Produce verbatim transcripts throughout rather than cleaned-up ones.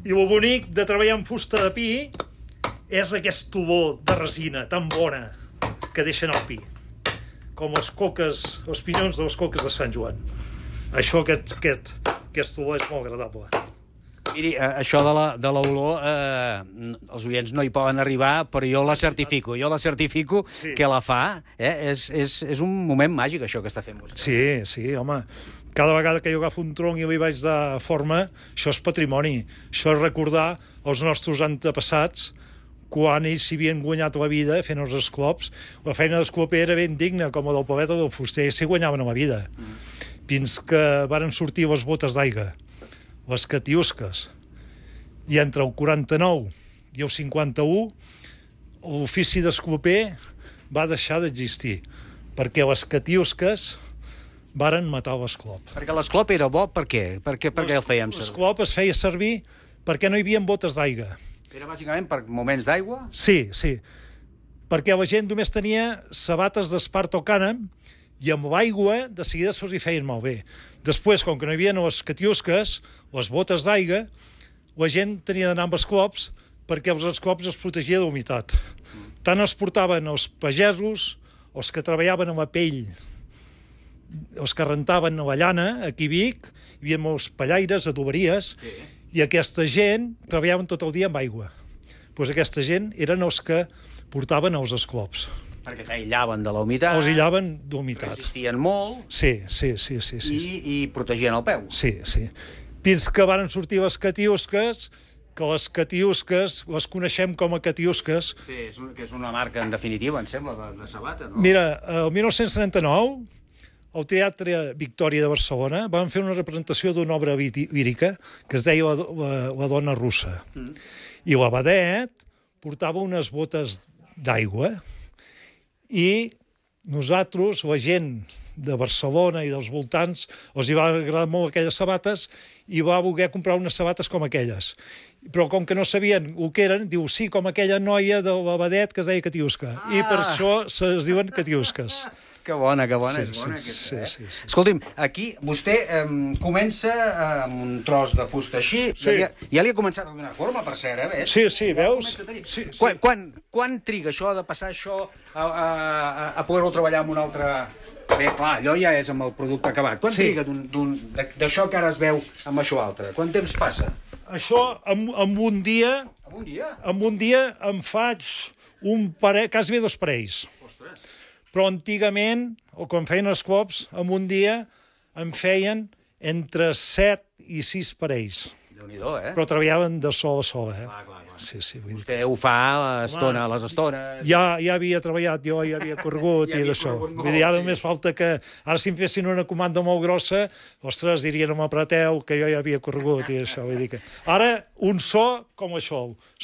I el bonic de treballar amb fusta de pi és aquest olor de resina tan bona que deixen el pi. Com les coques, els pinyons de les coques de Sant Joan. Això, aquest, aquest, aquest olor és molt agradable. Miri, això de l'olor, eh, els oients no hi poden arribar, però jo la certifico, jo la certifico sí. que la fa. Eh? És, és, és un moment màgic, això que està fent vostè. Sí, sí, home. Cada vegada que jo agafo un tronc i li vaig de forma, això és patrimoni. Això és recordar els nostres antepassats quan ells s'hi havien guanyat la vida fent els esclops. La feina d'escloper era ben digna, com la del pavet o del fuster, i s'hi guanyaven la vida. Mm. Fins que varen sortir les botes d'aigua, les catiusques. I entre el quaranta-nou i el cinquanta-u, l'ofici d'escloper va deixar d'existir, perquè les catiusques varen matar l'esclop. Perquè l'esclop era bo, per què? Per què, per què el fèiem servir? L'esclop es feia servir perquè no hi havia botes d'aigua. Era bàsicament per moments d'aigua? Sí, sí. Perquè la gent només tenia sabates d'espart o cànem i amb l'aigua de seguida se'ls hi feien malbé. Després, com que no hi havia les catiusques, les botes d'aigua, la gent tenia d'anar amb esclops perquè els esclops es protegia de l'humitat. Mm. Tant els portaven els pagesos, els que treballaven amb la pell, els que rentaven la llana, aquí a Vic, hi havia molts pallaires, adoberies, sí. I aquesta gent treballaven tot el dia amb aigua. Doncs aquesta gent eren els que portaven els esclops. Perquè t'aïllaven de la humitat. Els aïllaven de humitat. Resistien molt. Sí, sí, sí. sí, sí. I, I protegien el peu. Sí, sí. Fins que varen sortir les catiusques, que les catiusques les coneixem com a catiusques. Sí, és, un, que és una marca, en definitiva, em sembla, de, de sabata, no? Mira, el dinou trenta-nou, al Teatre Victòria de Barcelona van fer una representació d'una obra lírica que es deia La, la, la dona russa. Mm. I l'abadet portava unes botes d'aigua i nosaltres, la gent de Barcelona i dels voltants, els hi va agradar molt aquelles sabates i va voler comprar unes sabates com aquelles. Però com que no sabien el que eren, diu, sí, com aquella noia de l'abadet que es deia Catiusca. Ah. I per això es diuen Catiusques. Que bona, que bona, sí, és bona. Sí, aquesta, eh? sí, sí, sí. Escolti'm, aquí vostè eh, comença amb un tros de fusta així, sí. ja, ja li ha començat a donar forma, per cert, eh? Sí, sí, ja veus? Sí, sí. Quan, quan, quan triga això de passar això a, a, a, a poder-ho treballar amb un altre... Bé, clar, allò ja és amb el producte acabat. Quan sí. triga d'això que ara es veu amb això altre? Quant temps passa? Això, en, en un dia... En un dia? En un dia em faig un parell, quasi bé dos parells. Ostres! Però antigament, o quan feien els cops, en un dia em feien entre set i sis parells. Déu-n'hi-do, eh? Però treballaven de sol a sol, eh? Clar, clar, clar. Sí, sí. Vull dir... Vostè ho fa a l'estona, a les estones... Ja, ja havia treballat, jo ja havia corregut ja i d'això. Vull dir, ara només sí. falta que... Ara si em fessin una comanda molt grossa, ostres, dirien, no m'apreteu, que jo ja havia corregut i això. Vull dir que... Ara, un so com això,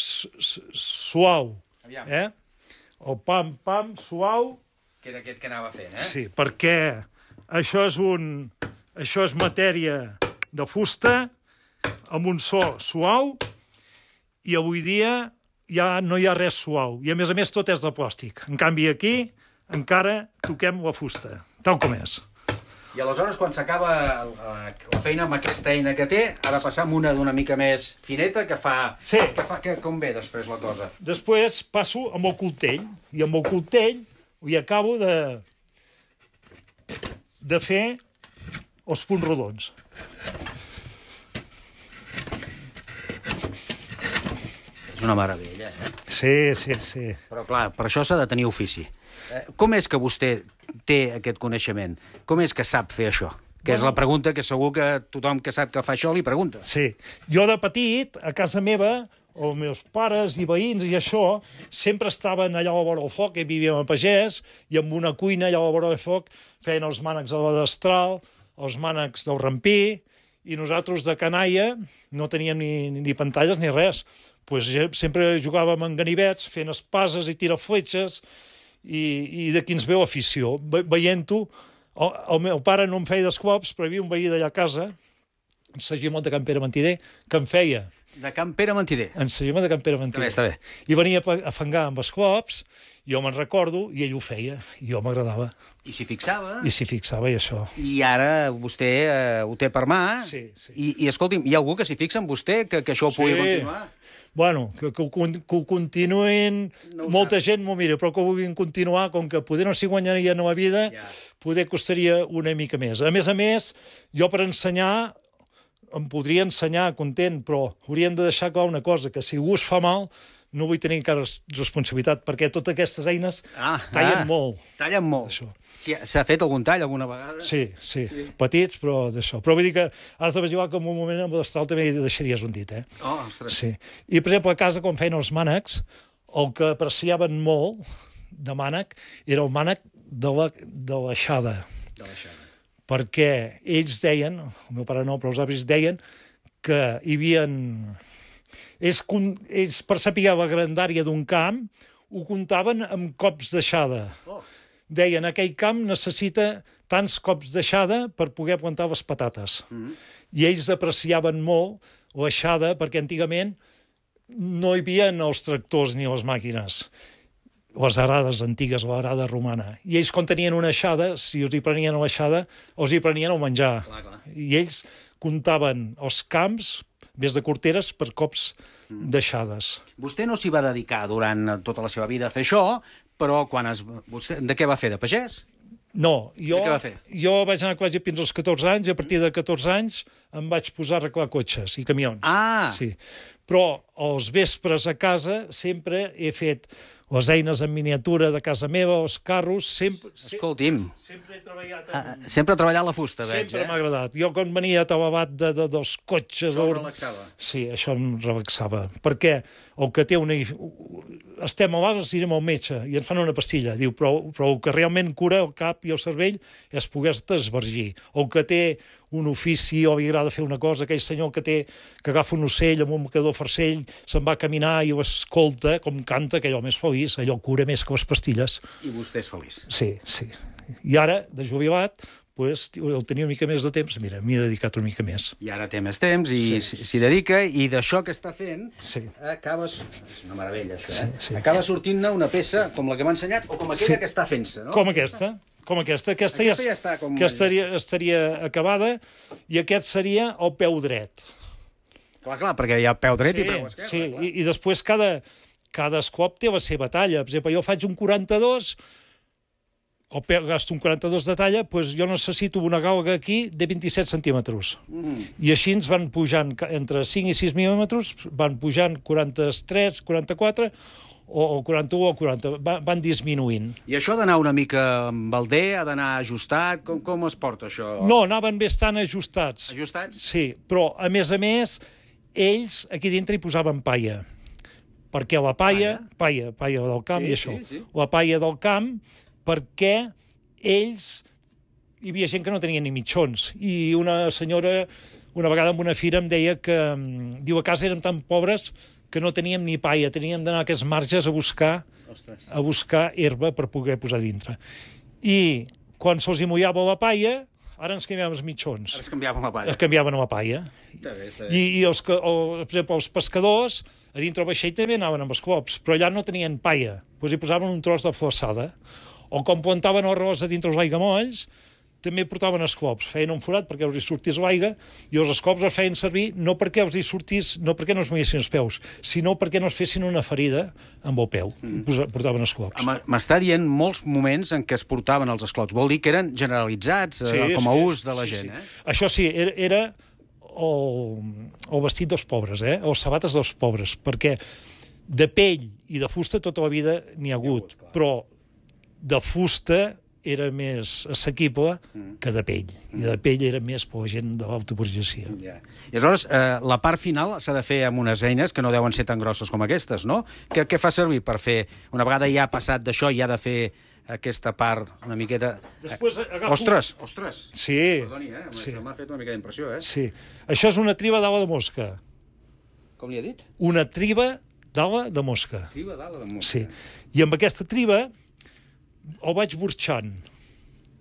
suau, eh? El pam-pam, suau... Que era aquest que anava fent, eh? Sí, perquè això és un... Això és matèria de fusta amb un so suau i avui dia ja no hi ha res suau. I a més a més tot és de plàstic. En canvi aquí encara toquem la fusta, tal com és. I aleshores quan s'acaba la, la feina amb aquesta eina que té, ha de passar amb una d'una mica més fineta que fa... Sí. Que fa que, com ve després la cosa? Després passo amb el coltell i amb el coltell i acabo de, de fer els punts rodons. És una meravella, eh? Sí, sí, sí. Però clar, per això s'ha de tenir ofici. Eh, com és que vostè té aquest coneixement? Com és que sap fer això? Que és la pregunta que segur que tothom que sap que fa això li pregunta. Sí. Jo de petit, a casa meva, els meus pares i veïns i això, sempre estaven allà a la vora del foc, que vivíem a pagès, i amb una cuina allà a la vora del foc feien els mànecs de la destral, els mànecs del rampí, i nosaltres de canalla no teníem ni, ni pantalles ni res. Pues sempre jugàvem amb ganivets, fent espases i tirar fletxes, i, i d'aquí ens veu afició. Ve, veient-ho, el, el meu pare no em feia d'esclops, però hi havia un veí d'allà a casa, ensagiament de Can Pere Mentider, que em feia De Can Pere Mentider. ensagiament de Can Pere Mentider. Està bé, està bé. I venia a fangar amb els cops, jo me'n recordo, i ell ho feia, i jo m'agradava. I s'hi fixava. I s'hi fixava, i això. I ara vostè eh, ho té per mà. Sí, sí. I, i escolti'm, hi ha algú que s'hi fixa en vostè, que, que això ho pugui Sí. continuar? Bueno, que, que, ho, con- que ho continuïn... No ho Molta sap. gent m'ho mira, però que ho vulguin continuar, com que poder no s'hi guanyaria nova vida, Ja. poder costaria una mica més. A més a més, jo per ensenyar, em podria ensenyar content, però hauríem de deixar clar una cosa, que si algú es fa mal, no vull tenir encara responsabilitat, perquè totes aquestes eines Ah, tallen ah, molt. Tallen molt. Això. Si s'ha fet algun tall alguna vegada? Sí, sí, sí, petits, però d'això. Però vull dir que has de vigilar que en un moment amb l'estal també hi deixaries un dit, eh? Oh, ostres. Sí. I, per exemple, a casa, quan feien els mànecs, el que apreciaven molt de mànec era el mànec de la, de l'aixada. De l'aixada. Perquè ells deien, el meu pare no, però els avis deien, que hi havia... Ells, con- ells per saber la grandària d'un camp, ho comptaven amb cops d'aixada. Oh. Deien, aquell camp necessita tants cops d'aixada per poder plantar les patates. Mm -hmm. I ells apreciaven molt l'aixada, perquè antigament no hi havia els tractors ni les màquines, les arades antigues, l'arada romana. I ells, quan tenien una aixada, si us hi prenien l'aixada, els hi prenien el menjar. Clar, clar. I ells comptaven els camps, més de corteres, per cops d'aixades. Vostè no s'hi va dedicar durant tota la seva vida a fer això, però quan es... Vostè, de què va fer? De pagès? No, jo, què va fer? jo vaig anar a col·legi fins als catorze anys, i a partir de catorze anys em vaig posar a arreglar cotxes i camions. Ah! Sí. Però els vespres a casa sempre he fet les eines en miniatura de casa meva, els carros, sempre, sempre, Escolti'm, sempre he treballat amb... ah, sempre ha treballat la fusta, veig, Sempre eh? m'ha agradat. Jo, quan venia talabat de, de, dels cotxes... Això or- relaxava. Sí, això em relaxava. Perquè el que té una... Estem malats, irem al metge i ens fan una pastilla. Diu, però, però el que realment cura el cap i el cervell és poder-te esvergir. O el que té un ofici o li agrada fer una cosa, aquell senyor que té que agafa un ocell amb un mocador farcell, se'n va a caminar i ho escolta, com canta, aquell home és feliç, allò cura més que les pastilles. I vostè és feliç. Sí, sí. I ara, de jubilat, pues, el tenia una mica més de temps, mira, m'hi he dedicat una mica més. I ara té més temps i s'hi s'hi dedica, i d'això que està fent, Sí. acabes... És una meravella, això, eh? Sí, sí. Acaba sortint-ne una peça com la que m'ha ensenyat, o com aquella Sí. que està fent-se, no? Com aquesta, com aquesta. Aquesta, Aquesta ja, ja està com- que estaria, estaria acabada, i aquest seria el peu dret. Clar, clar, perquè hi ha peu dret Sí, i peu esquerre. sí. clar. I, i després cada, cada escop té la seva talla. Per exemple, jo faig un quaranta-dos, el peu, gasto un quaranta-dos de talla, doncs jo necessito una galga aquí de vint-i-set centímetres. Mm. I així ens van pujant, ca- entre cinc i sis mil·límetres, van pujant quaranta-tres, quaranta-quatre, o, o quaranta-u o quaranta, van, van disminuint. I això ha d'anar una mica amb el dé, ha d'anar ajustat, com, com es porta això? No, anaven bé estan ajustats. Ajustats? Sí, però, a més a més, ells aquí dintre hi posaven paia. Perquè la paia, paia, paia del camp Sí, i això, sí, sí. la paia del camp, perquè ells... Hi havia gent que no tenia ni mitjons. I una senyora, una vegada en una fira, em deia que, mm, diu, a casa érem tan pobres que no teníem ni paia, teníem d'anar a aquests marges a buscar, Ostres. a buscar herba per poder posar dintre. I quan se'ls hi mullava la paia, ara ens canviaven els mitjons. Ara es canviava la palla. Es canviaven a la paia. Està bé, està bé. I, i els, que, o, per exemple, els pescadors, a dintre el vaixell també anaven amb els cops, però allà no tenien paia. Doncs hi posaven un tros de flaçada. O quan plantaven arròs a dintre els aiguamolls, també portaven esclops. Feien un forat perquè els hi sortís l'aigua, i els esclops els feien servir no perquè els hi sortís, no perquè no es moguessin els peus, sinó perquè no es fessin una ferida amb el peu. Mm. Portaven esclops. M- M'està dient molts moments en què es portaven els esclots. Vol dir que eren generalitzats eh, com a ús de la sí, gent, sí. eh? Això sí, era, era el, el vestit dels pobres, eh? Els sabates dels pobres, perquè de pell i de fusta tota la vida n'hi ha hagut, però de fusta era més assequible mm. que de pell. I de pell era més per la gent de l'autoburgesia. Ja. I aleshores, eh, la part final s'ha de fer amb unes eines que no deuen ser tan grosses com aquestes, no? Què, què fa servir per fer... Una vegada ja ha passat d'això i ha de fer aquesta part una miqueta... Després agafo... Ostres, ostres! Sí. Perdoni, eh? Sí. Això m'ha fet una mica d'impressió, eh? Sí. Això és una triba d'ala de mosca. Com li ha dit? Una triba d'ala de mosca. Triba d'ala de mosca. Sí. I amb aquesta triba el vaig burxant.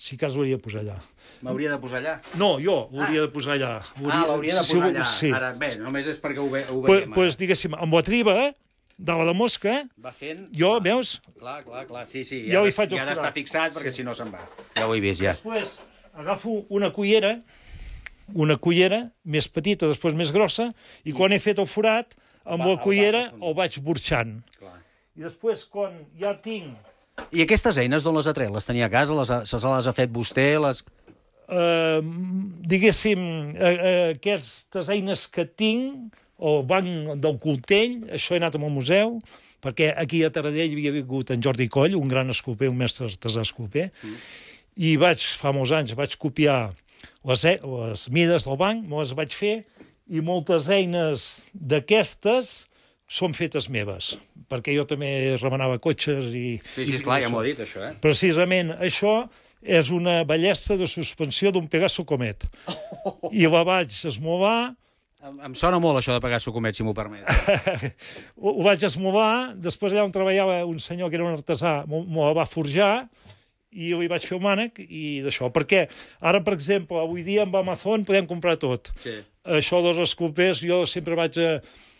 si cas l'hauria de posar allà. M'hauria de posar allà? No, jo l'hauria de posar allà. Ah, l'hauria de si- posar si- allà. Sí. Ara, bé, només és perquè ho, ve, ho Pues, veiem. pues, diguéssim, amb la triba, de la de mosca, Va fent... jo, veus? Clar, clar, clar, sí, sí. Jo ha hi de- faig el I ha d'estar forat. fixat perquè si no se'n va. Ja ho he vist, ja. Després agafo una cullera, una cullera més petita, després més grossa, i quan he fet el forat, amb Va, la el cullera vas el vaig burxant. Clar. I després, quan ja tinc I aquestes eines d'on les ha tret? Les tenia a casa? Les ha, se les ha fet vostè? Les... eh, diguéssim, eh, eh, aquestes eines que tinc, o banc del Coltell, això he anat amb el museu, perquè aquí a Taradell havia vingut en Jordi Coll, un gran esculper, un mestre artesà esculper, mm. i vaig, fa molts anys, vaig copiar les, e les mides del banc, me les vaig fer, i moltes eines d'aquestes són fetes meves, perquè jo també remenava cotxes i... Sí, sí, i, esclar, i ja això. m'ho ha dit, això, eh? Precisament això és una ballesta de suspensió d'un Pegaso Comet. I la vaig esmolar, Em, em sona molt això de Pegaso Comet, si m'ho permet. ho ho vaig esmolar, després allà on treballava un senyor que era un artesà, m'ho m'ho la va forjar, i li vaig fer el mànec i d'això. Perquè ara, per exemple, avui dia amb Amazon podem comprar tot. Sí. Això dels esculpers, jo sempre vaig a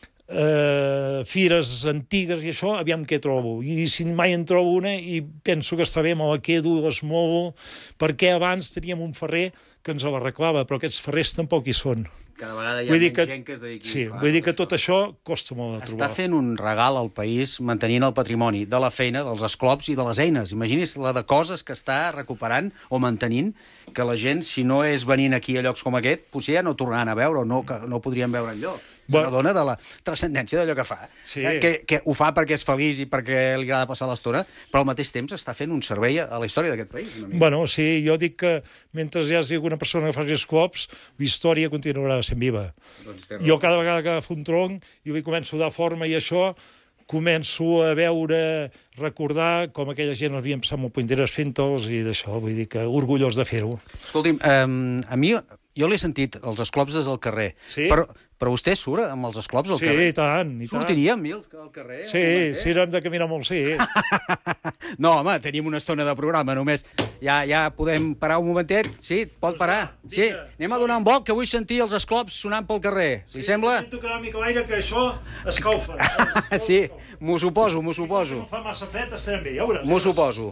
eh, fires antigues i això, aviam què trobo. I si mai en trobo una i penso que està bé, me la quedo, l'esmovo, perquè abans teníem un ferrer que ens l'arreglava, però aquests ferrers tampoc hi són. Cada vegada hi ha Vull dir menys que, gent que es dediqui. sí, clar, vull dir que a tot això costa molt de Està trobar. fent un regal al país mantenint el patrimoni de la feina, dels esclops i de les eines. Imagini's la de coses que està recuperant o mantenint, que la gent, si no és venint aquí a llocs com aquest, potser ja no tornaran a veure o no, que no podrien veure enlloc. Se Bueno. n'adona de la transcendència d'allò que fa. Sí. Eh, Que, que ho fa perquè és feliç i perquè li agrada passar l'estona, però al mateix temps està fent un servei a la història d'aquest país. Una mica. Bueno, sí, jo dic que mentre hi hagi alguna persona que faci esclops, la història continuarà sent viva. Doncs té raó. Jo cada vegada que agafo un tronc i li començo a dar forma i això, començo a veure, recordar com aquella gent havia passat molt punteres fent-los i d'això, vull dir que orgullós de fer-ho. Escolti'm, um, a mi, jo l'he sentit, els esclops des del carrer, Sí? però, però vostè surt amb els esclops al Sí, carrer? i tant, i tant. Sortiria amb mi al al carrer? Sí, un momentet? si no hem de caminar molt, sí. No, home, tenim una estona de programa només. Ja ja podem parar un momentet? Sí, pot parar? Sí, vinga, anem a donar un volc, que vull sentir els esclops sonant pel carrer. Li sembla? Sí, tocarà una mica l'aire, que això escalfa. Sí, m'ho suposo, m'ho suposo. No fa massa fred, estarem bé, ja veuràs. M'ho suposo.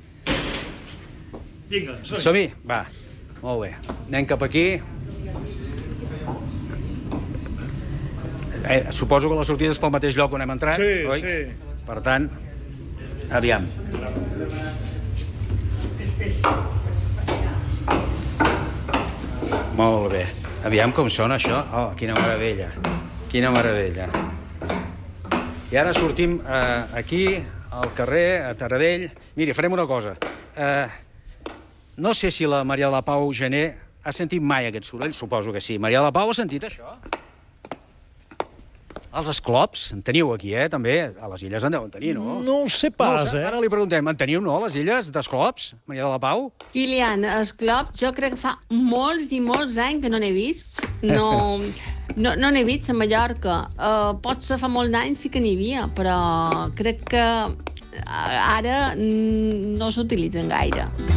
Vinga, som-hi. Som-hi? Va, molt bé. Anem cap aquí. Eh, suposo que la sortida és pel mateix lloc on hem entrat, Sí, oi? sí. Per tant, aviam. Molt bé. Aviam com sona això. Oh, quina meravella. Quina meravella. I ara sortim eh, aquí, al carrer, a Taradell. Miri, farem una cosa. Eh, no sé si la Maria de la Pau Gené ha sentit mai aquest soroll, suposo que sí. Maria de la Pau ha sentit això? Els esclops, en teniu aquí, eh, també. A les illes en deuen tenir, no? No ho sé No, pas, ho sé. eh? Ara li preguntem, en teniu, no, a les illes d'esclops, Maria de la Pau? Kilian, esclops, jo crec que fa molts i molts anys que no n'he vist. No, no, no n'he vist a Mallorca. Uh, potser fa molts anys sí que n'hi havia, però crec que ara mm, no s'utilitzen gaire.